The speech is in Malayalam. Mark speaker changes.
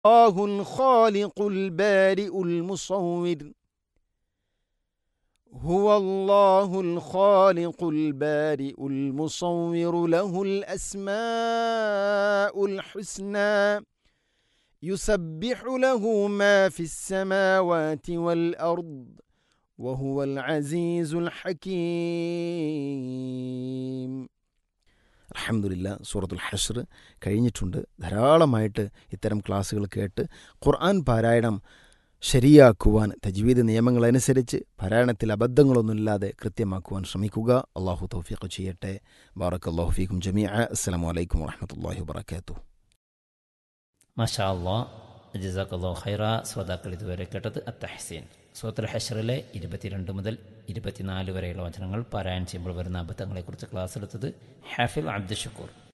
Speaker 1: الله الخالق البارئ المصور هو الله الخالق البارئ المصور له الأسماء الحسنى يسبح له ما في السماوات والأرض وهو العزيز الحكيم. അൽഹംദുലില്ലാ, സൂറത്തുൽ ഹശ്ർ കഴിഞ്ഞിട്ടുണ്ട്. ധാരാളമായിട്ട് ഇത്തരം ക്ലാസ്സുകൾ കേട്ട് ഖുർആൻ പാരായണം ശരിയാക്കുവാൻ തജ്വീദ് നിയമങ്ങളനുസരിച്ച് പാരായണത്തിൽ അബദ്ധങ്ങളൊന്നുമില്ലാതെ കൃത്യമാക്കുവാൻ ശ്രമിക്കുക. അള്ളാഹു തൗഫീഖ് ചെയ്യട്ടെ. ബാറക്കല്ലാഹു ഫീക്കും ജമീഅ. അസ്സലാമു അലൈക്കും വറഹ്മത്തുള്ളാഹി വബറകാതുഹു.
Speaker 2: മാഷാ അല്ലാഹ്, ജസാക്കല്ലാഹു ഖൈറ. ശ്രോതാക്കൾ ഇതുവരെ കേട്ടത് അത്തഹ്സീൻ സൂറത്തുൽ ഹശ്റിലെ 22 മുതൽ 24 വരെയുള്ള വചനങ്ങൾ പാരായണം ചെയ്യുമ്പോൾ വരുന്ന അബദ്ധങ്ങളെക്കുറിച്ച് ക്ലാസ് എടുത്തത് ഹാഫിൽ അബ്ദുൽ ഷക്കൂർ.